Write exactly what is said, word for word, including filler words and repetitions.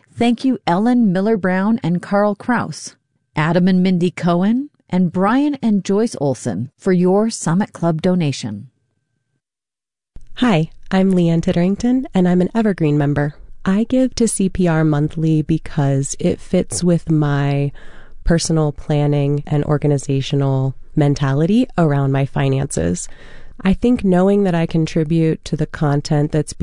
Thank you Ellen Miller Brown and Carl Kraus, Adam and Mindy Cohen, and Brian and Joyce Olson for your Summit Club donation. Hi, I'm Leanne Titterington, and I'm an Evergreen member. I give to C P R monthly because it fits with my personal planning and organizational mentality around my finances. I think knowing that I contribute to the content that's